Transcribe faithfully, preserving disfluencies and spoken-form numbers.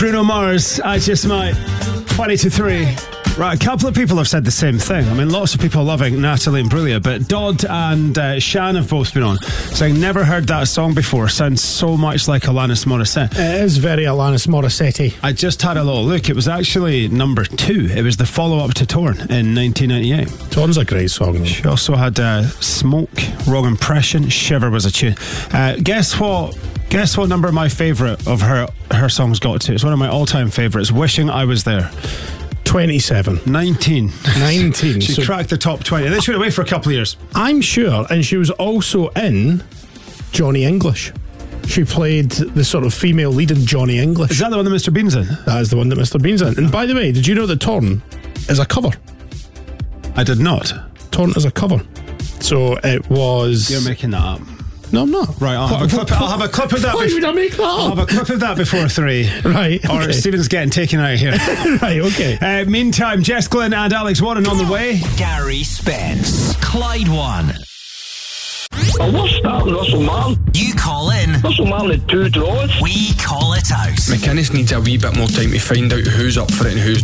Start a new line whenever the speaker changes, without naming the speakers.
Bruno Mars, I Just Might. twenty to three. Right, a couple of people have said the same thing. I mean, lots of people loving Natalie Imbruglia, but Dodd and uh, Shan have both been on, saying, never heard that song before. Sounds so much like Alanis Morissette.
It is very Alanis Morissette.
I just had a little look. It was actually number two. It was the follow-up to Torn in nineteen ninety-eight.
Torn's a great song, though.
She also had uh, Smoke, Wrong Impression, Shiver was a tune. Uh, guess what? Guess what number my favourite of her her songs got to? It's one of my all-time favourites, Wishing I Was There.
twenty-seven.
nineteen.
nineteen.
She
so
cracked the top twenty. Then she went away for a couple of years.
I'm sure, and she was also in Johnny English. She played the sort of female lead in Johnny English.
Is that the one that Mister Bean's in?
That is the one that Mister Bean's in. And by the way, did you know that Torn is a cover?
I did not.
Torn is a cover. So it was...
You're making that up.
No, I'm not.
Right, I'll, have a, clip, I'll have a clip of that.
Why
bef-
would I make that up?
I'll have a clip of that before three.
Right,
Or
okay.
Stephen's getting taken out of here.
Right, okay.
Uh, meantime, Jess Glynn and Alex Warren on the way.
Gary Spence, Clyde One.
Well, what's that, Russell Martin?
You call in.
Russell Martin had two draws.
We call it out.
McInnes needs a wee bit more time to find out who's up for it and who's